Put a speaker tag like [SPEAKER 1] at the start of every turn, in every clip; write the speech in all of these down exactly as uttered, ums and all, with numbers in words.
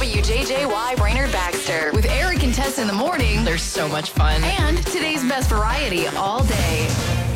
[SPEAKER 1] W J J Y Brainerd Baxter. With Eric and Tess in the morning,
[SPEAKER 2] They're so much fun.
[SPEAKER 1] and today's best variety all day.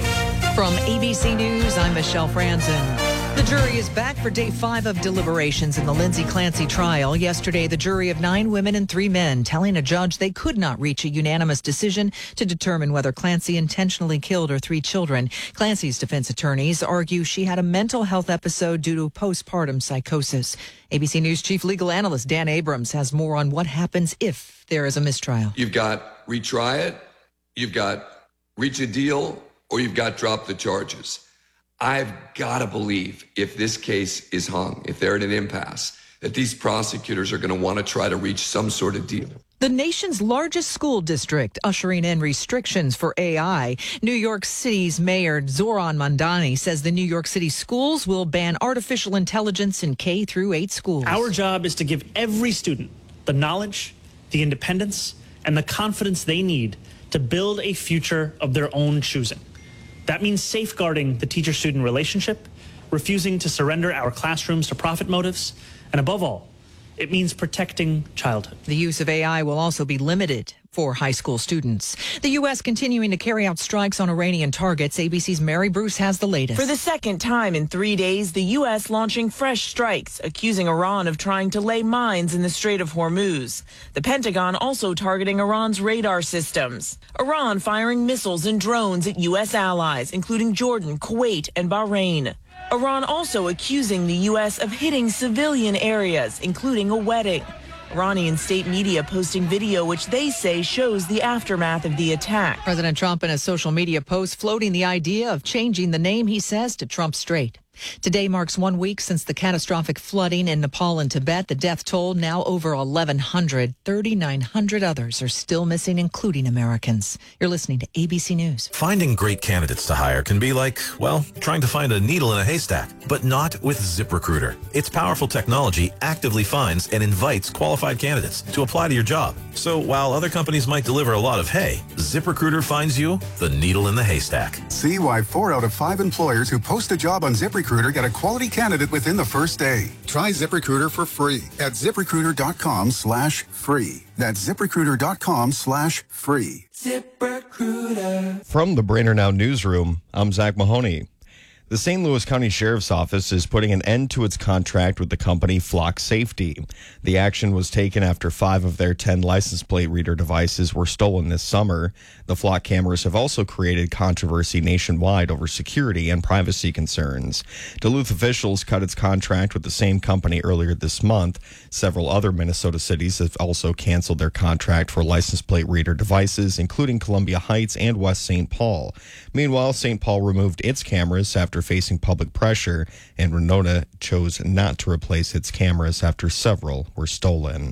[SPEAKER 3] From A B C News, I'm Michelle Franzen. The jury is back for day five of deliberations in the Lindsay Clancy trial. Yesterday, the jury of nine women and three men telling a judge they could not reach a unanimous decision to determine whether Clancy intentionally killed her three children. Clancy's defense attorneys argue she had a mental health episode due to postpartum psychosis. A B C News chief legal analyst Dan Abrams has more on what happens if there is a mistrial.
[SPEAKER 4] You've got retry it, you've got reach a deal, or you've got drop the charges. I've got to believe if this case is hung, if they're at an impasse, that these prosecutors are going to want to try to reach some sort of deal.
[SPEAKER 3] The nation's largest school district ushering in restrictions for A I. New York City's Mayor Zoran Mandani says the New York City schools will ban artificial intelligence in K through eight schools.
[SPEAKER 5] Our job is to give every student the knowledge, the independence, and the confidence they need to build a future of their own choosing. That means safeguarding the teacher-student relationship, refusing to surrender our classrooms to profit motives, and above all, it means protecting childhood.
[SPEAKER 3] The use of A I will also be limited for high school students. The U S continuing to carry out strikes on Iranian targets. A B C's Mary Bruce has the latest.
[SPEAKER 6] For the second time in three days, the U S launching fresh strikes, accusing Iran of trying to lay mines in the Strait of Hormuz. The Pentagon also targeting Iran's radar systems. Iran firing missiles and drones at U S allies, including Jordan, Kuwait, and Bahrain. Iran also accusing the U S of hitting civilian areas, including a wedding. Iranian state media posting video which they say shows the aftermath of the attack.
[SPEAKER 3] President Trump in a social media post floating the idea of changing the name, he says, to Trump Strait. Today marks one week since the catastrophic flooding in Nepal and Tibet. The death toll now over eleven hundred. thirty-nine hundred others are still missing, including Americans. You're listening to A B C News.
[SPEAKER 7] Finding great candidates to hire can be like, well, trying to find a needle in a haystack, but not with ZipRecruiter. Its powerful technology actively finds and invites qualified candidates to apply to your job. So while other companies might deliver a lot of hay, ZipRecruiter finds you the needle in the haystack.
[SPEAKER 8] See why four out of five employers who post a job on ZipRecruiter get a quality candidate within the first day. Try ZipRecruiter for free at ZipRecruiter.com slash free. That's ZipRecruiter.com slash free.
[SPEAKER 9] ZipRecruiter. From the Brainerd Now newsroom, I'm Zach Mahoney. The Saint Louis County Sheriff's Office is putting an end to its contract with the company Flock Safety. The action was taken after five of their ten license plate reader devices were stolen this summer. The Flock cameras have also created controversy nationwide over security and privacy concerns. Duluth officials cut its contract with the same company earlier this month. Several other Minnesota cities have also canceled their contract for license plate reader devices, including Columbia Heights and West Saint Paul. Meanwhile, Saint Paul removed its cameras after facing public pressure, and Winona chose not to replace its cameras after several were stolen.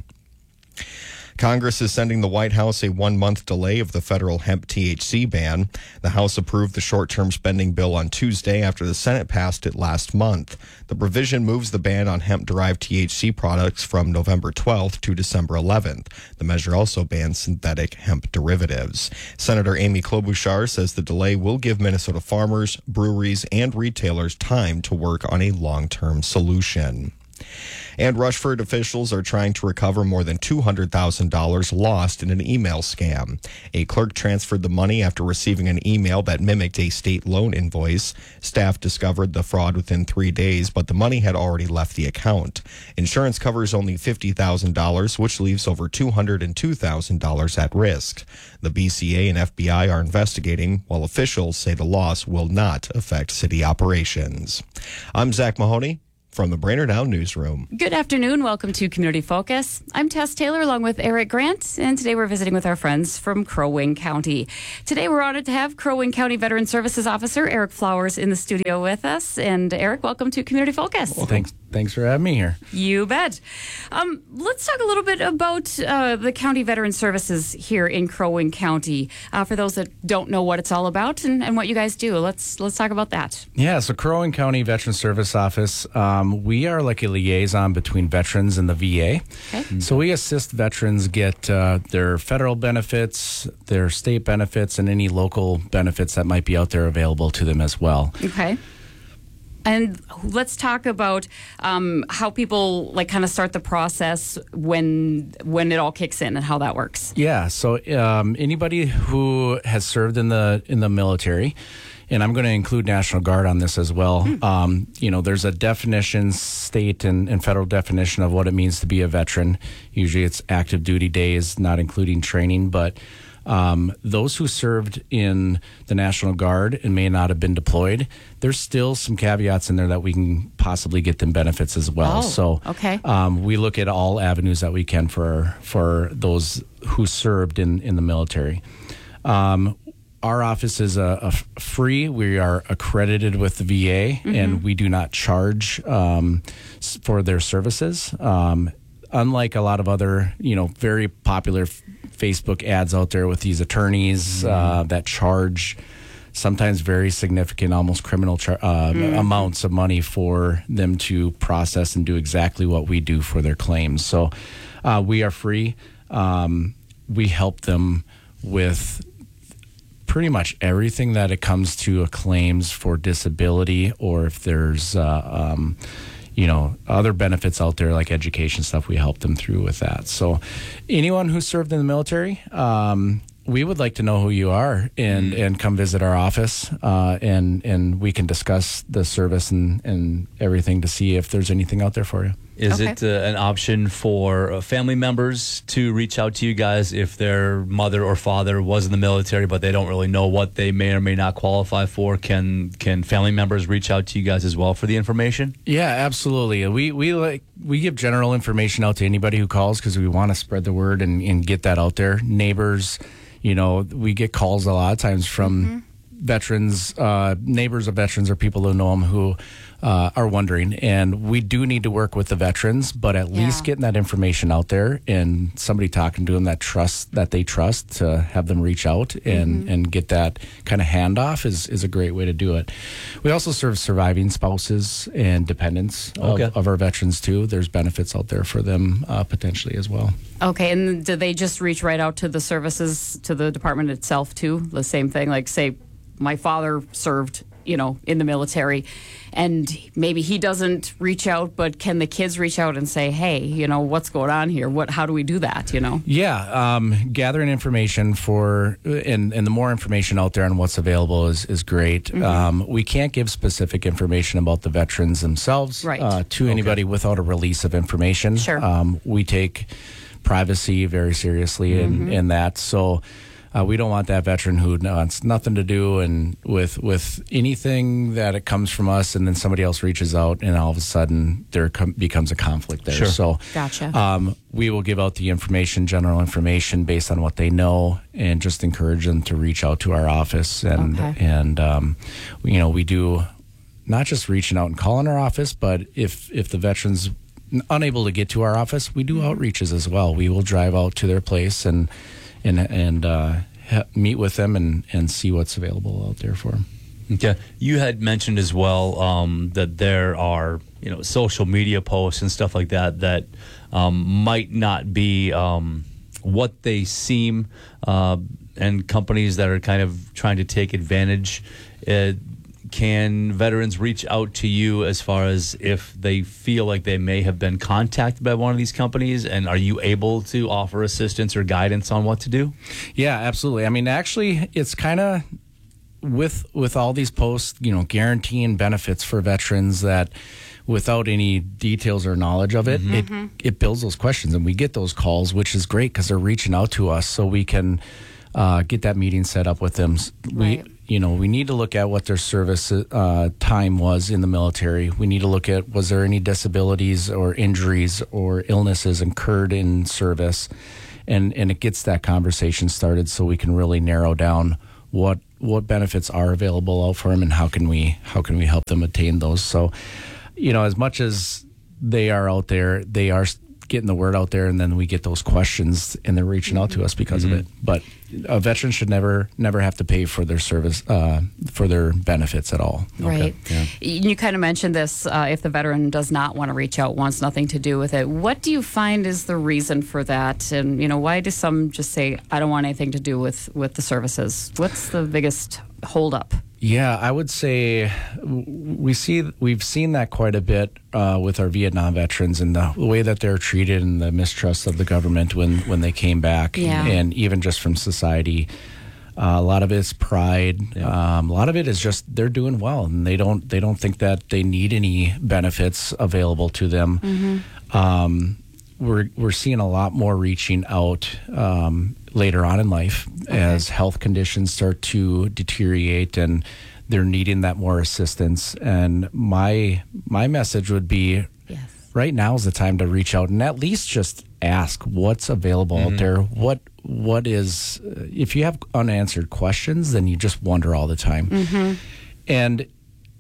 [SPEAKER 9] Congress is sending the White House a one-month delay of the federal hemp T H C ban. The House approved the short-term spending bill on Tuesday after the Senate passed it last month. The provision moves the ban on hemp-derived T H C products from November twelfth to December eleventh. The measure also bans synthetic hemp derivatives. Senator Amy Klobuchar says the delay will give Minnesota farmers, breweries, and retailers time to work on a long-term solution. And Rushford officials are trying to recover more than two hundred thousand dollars lost in an email scam. A clerk transferred the money after receiving an email that mimicked a state loan invoice. Staff discovered the fraud within three days, but the money had already left the account. Insurance covers only fifty thousand dollars, which leaves over two hundred two thousand dollars at risk. The B C A and F B I are investigating, while officials say the loss will not affect city operations. I'm Zach Mahoney from the Brainerd Now newsroom.
[SPEAKER 2] Good afternoon. Welcome to Community Focus. I'm Tess Taylor along with Eric Grant, and today we're visiting with our friends from Crow Wing County. Today we're honored to have Crow Wing County Veteran Services Officer Eric Flowers in the studio with us. And Eric, welcome to Community Focus.
[SPEAKER 10] Well, thanks. Thanks for having me here.
[SPEAKER 2] You bet. Um, let's talk a little bit about uh, the County Veteran Services here in Crow Wing County. Uh, for those that don't know what it's all about and, and what you guys do, let's let's talk about that.
[SPEAKER 10] Yeah, so Crow Wing County Veteran Service Office, um, we are like a liaison between veterans and the V A. Okay. So we assist veterans get uh, their federal benefits, their state benefits, and any local benefits that might be out there available to them as well.
[SPEAKER 2] Okay. And let's talk about um, how people like kind of start the process when when it all kicks in and how that works.
[SPEAKER 10] Yeah. So um, anybody who has served in the in the military, and I'm going to include National Guard on this as well. Hmm. Um, you know, there's a definition, state and, and federal definition of what it means to be a veteran. Usually, it's active duty days, not including training, but. Um, those who served in the National Guard and may not have been deployed, there's still some caveats in there that we can possibly get them benefits as well.
[SPEAKER 2] Oh,
[SPEAKER 10] so
[SPEAKER 2] okay.
[SPEAKER 10] um, we look at all avenues that we can for for those who served in, in the military. Um, our office is a, a free. We are accredited with the V A, mm-hmm. and we do not charge um, for their services. Um, unlike a lot of other, you know, very popular f- Facebook ads out there with these attorneys mm-hmm. uh, that charge sometimes very significant, almost criminal char- uh, mm-hmm. amounts of money for them to process and do exactly what we do for their claims. So uh, we are free. Um, we help them with pretty much everything that it comes to a claims for disability, or if there's uh, um, you know, other benefits out there like education stuff, we help them through with that. So anyone who served in the military, um, we would like to know who you are and, mm. and come visit our office uh, and, and we can discuss the service and, and everything to see if there's anything out there for you.
[SPEAKER 11] Is
[SPEAKER 2] okay.
[SPEAKER 11] it uh, an option for uh, family members to reach out to you guys if their mother or father was in the military, but they don't really know what they may or may not qualify for? Can can family members reach out to you guys as well for the information?
[SPEAKER 10] Yeah, absolutely. We we like we give general information out to anybody who calls because we want to spread the word and, and get that out there. Neighbors, you know, we get calls a lot of times from mm-hmm. veterans, uh, neighbors of veterans or people who know them who uh, are wondering. And we do need to work with the veterans, but at yeah. least getting that information out there and somebody talking to them that trust that they trust to have them reach out and, mm-hmm. and get that kind of handoff is, is a great way to do it. We also serve surviving spouses and dependents
[SPEAKER 11] okay.
[SPEAKER 10] of, of our veterans too. There's benefits out there for them uh, potentially as well.
[SPEAKER 2] Okay, and do they just reach right out to the services, to the department itself too? The same thing, like say my father served, you know, in the military, and maybe he doesn't reach out, but can the kids reach out and say, hey, you know, what's going on here? What, how do we do that, you know?
[SPEAKER 10] Yeah, um, gathering information for, and, and the more information out there on what's available is, is great. Mm-hmm. Um, we can't give specific information about the veterans themselves
[SPEAKER 2] right.
[SPEAKER 10] uh, to okay. anybody without a release of information.
[SPEAKER 2] Sure.
[SPEAKER 10] Um, we take privacy very seriously mm-hmm. in, in that. So uh, we don't want that veteran who wants nothing to do and with with anything that it comes from us, and then somebody else reaches out, and all of a sudden there com- becomes a conflict there.
[SPEAKER 11] Sure.
[SPEAKER 10] So
[SPEAKER 2] gotcha.
[SPEAKER 10] Um, we will give out the information, general information based on what they know, and just encourage them to reach out to our office. And
[SPEAKER 2] okay.
[SPEAKER 10] and um, you know, we do not just reaching out and calling our office, but if if the veterans unable to get to our office, we do outreaches as well. We will drive out to their place and and and uh, ha- meet with them and, and see what's available out there for them.
[SPEAKER 11] Okay, you had mentioned as well um, that there are you know social media posts and stuff like that that um, might not be um, what they seem, uh, and companies that are kind of trying to take advantage. Uh, Can veterans reach out to you as far as if they feel like they may have been contacted by one of these companies, and are you able to offer assistance or guidance on what to do?
[SPEAKER 10] Yeah, absolutely. I mean, actually, it's kind of with with all these posts, you know, guaranteeing benefits for veterans that without any details or knowledge of it,
[SPEAKER 2] Mm-hmm.
[SPEAKER 10] it, it builds those questions, and we get those calls, which is great because they're reaching out to us so we can uh, get that meeting set up with them. We,
[SPEAKER 2] right.
[SPEAKER 10] you know, we need to look at what their service uh, time was in the military. We need to look at, was there any disabilities or injuries or illnesses incurred in service? And and it gets that conversation started so we can really narrow down what what benefits are available out for them and how can we how can we help them attain those. So, you know, as much as they are out there, they are getting the word out there, and then we get those questions and they're reaching out to us because mm-hmm. of it. But a veteran should never never have to pay for their service, uh, for their benefits at all.
[SPEAKER 2] Right.
[SPEAKER 10] Okay. Yeah.
[SPEAKER 2] You kind of mentioned this, uh, if the veteran does not want to reach out, wants nothing to do with it. What do you find is the reason for that? And, you know, why do some just say, I don't want anything to do with, with the services? What's the biggest holdup?
[SPEAKER 10] Yeah, I would say we see we've seen that quite a bit uh, with our Vietnam veterans and the way that they're treated and the mistrust of the government when, when they came back,
[SPEAKER 2] Yeah.
[SPEAKER 10] and even just from society. Uh, a lot of it's pride.
[SPEAKER 11] Yeah.
[SPEAKER 10] Um, a lot of it is just they're doing well, and they don't they don't think that they need any benefits available to them.
[SPEAKER 2] Mm-hmm.
[SPEAKER 10] Um, we're we're seeing a lot more reaching out um, later on in life
[SPEAKER 2] Okay.
[SPEAKER 10] as health conditions start to deteriorate, and they're needing that more assistance. And my my message would be,
[SPEAKER 2] Yes.
[SPEAKER 10] right now is the time to reach out and at least just ask what's available out there. What what is uh, if you have unanswered questions, then you just wonder all the time.
[SPEAKER 2] Mm-hmm.
[SPEAKER 10] And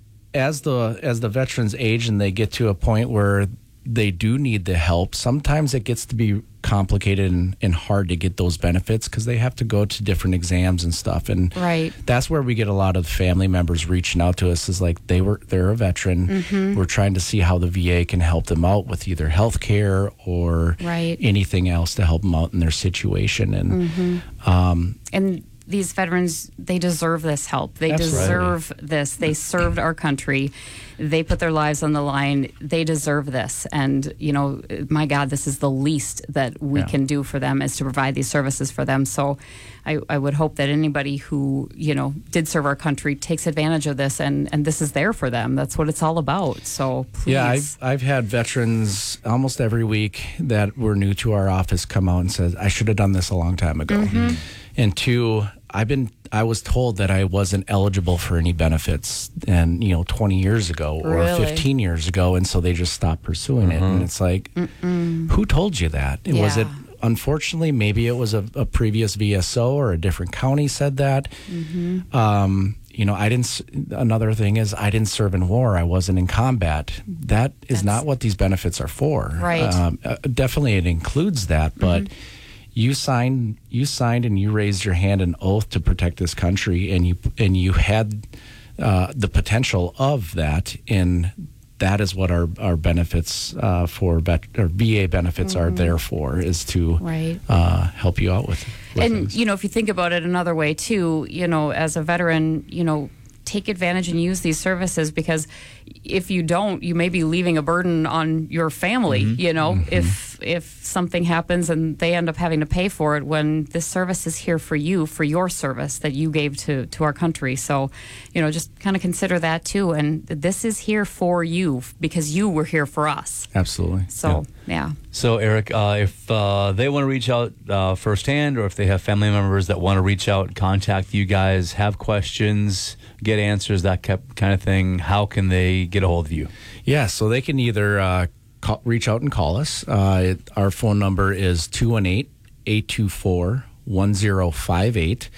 [SPEAKER 10] as the as the veterans age and they get to a point where they do need the help, sometimes it gets to be complicated and, and hard to get those benefits because they have to go to different exams and stuff. And
[SPEAKER 2] Right.
[SPEAKER 10] that's where we get a lot of family members reaching out to us is like they were they're a veteran.
[SPEAKER 2] Mm-hmm.
[SPEAKER 10] We're trying to see how the V A can help them out with either health care or
[SPEAKER 2] Right.
[SPEAKER 10] anything else to help them out in their situation. And
[SPEAKER 2] Mm-hmm.
[SPEAKER 10] um,
[SPEAKER 2] And these veterans, they deserve this help. They
[SPEAKER 10] Absolutely.
[SPEAKER 2] deserve this. They served our country. They put their lives on the line. They deserve this. And, you know, my God, this is the least that we
[SPEAKER 10] Yeah.
[SPEAKER 2] can do for them is to provide these services for them. So I, I would hope that anybody who, you know, did serve our country takes advantage of this, and, and this is there for them. That's what it's all about. So please.
[SPEAKER 10] Yeah, I've, I've had veterans almost every week that were new to our office come out and said, I should have done this a long time ago.
[SPEAKER 2] Mm-hmm.
[SPEAKER 10] And two, I've been, I was told that I wasn't eligible for any benefits and, you know, twenty years ago or
[SPEAKER 2] Really?
[SPEAKER 10] fifteen years ago. And so they just stopped pursuing it. And it's like,
[SPEAKER 2] Mm-mm.
[SPEAKER 10] who told you that? Was
[SPEAKER 2] Yeah.
[SPEAKER 10] it, unfortunately, maybe it was a, a previous V S O or a different county said that.
[SPEAKER 2] Mm-hmm.
[SPEAKER 10] Um, you know, I didn't, s- another thing is I didn't serve in war. I wasn't in combat. That is
[SPEAKER 2] That's-
[SPEAKER 10] not what these benefits are for.
[SPEAKER 2] Right.
[SPEAKER 10] Um, uh, definitely it includes that, but you signed, you signed and you raised your hand and oath to protect this country, and you, and you had uh, the potential of that, and that is what our, our benefits uh, for vet, or V A benefits are there for, is to
[SPEAKER 2] Right.
[SPEAKER 10] uh, help you out with, with
[SPEAKER 2] And,
[SPEAKER 10] things.
[SPEAKER 2] you know, if you think about it another way, too, you know, as a veteran, you know, take advantage and use these services, because if you don't, you may be leaving a burden on your family, you know, if if something happens and they end up having to pay for it, when this service is here for you, for your service that you gave to, to our country. So, you know, just kind of consider that, too. And this is here for you because you were here for us.
[SPEAKER 10] Absolutely.
[SPEAKER 2] So, yeah.
[SPEAKER 11] So, Eric, uh, if uh, they want to reach out uh, firsthand, or if they have family members that want to reach out, contact you guys, have questions, get answers, that kind of thing, how can they get a hold of you?
[SPEAKER 10] Yeah, so they can either uh, call, reach out and call us. Uh, it, our phone number is two one eight, eight two four, one zero five eight.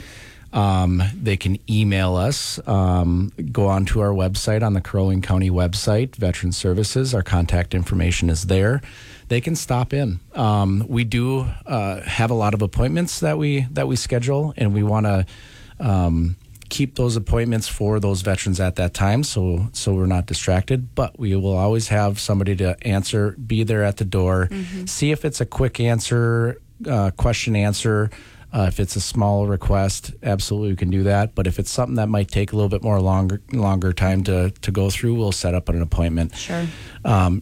[SPEAKER 10] Um, they can email us, um, go on to our website on the Crow Wing County website, Veteran Services. Our contact information is there. They can stop in. Um, we do uh, have a lot of appointments that we that we schedule, and we want to um, keep those appointments for those veterans at that time, so so we're not distracted. But we will always have somebody to answer, be there at the door, see if it's a quick answer, uh, question answer. Uh, if it's a small request, absolutely we can do that. But if it's something that might take a little bit more longer longer time to, to go through, we'll set up an appointment.
[SPEAKER 2] Sure.
[SPEAKER 10] Um,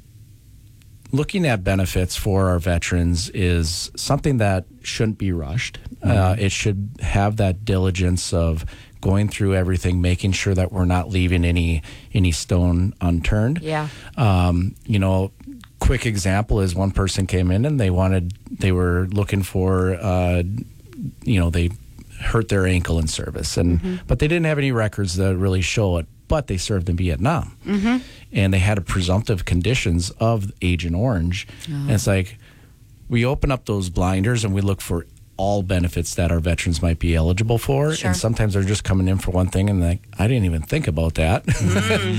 [SPEAKER 10] looking at benefits for our veterans is something that shouldn't be rushed. Uh, it should have that diligence of going through everything, making sure that we're not leaving any any stone unturned.
[SPEAKER 2] Yeah.
[SPEAKER 10] Um, you know, quick example is one person came in and they wanted, they were looking for, uh, you know, they hurt their ankle in service, and but they didn't have any records that really show it. But they served in Vietnam,
[SPEAKER 2] Mm-hmm.
[SPEAKER 10] and they had a presumptive conditions of Agent Orange. And it's like we open up those blinders and we look for all benefits that our veterans might be eligible for.
[SPEAKER 2] Sure.
[SPEAKER 10] And sometimes they're just coming in for one thing and like, I didn't even think about that.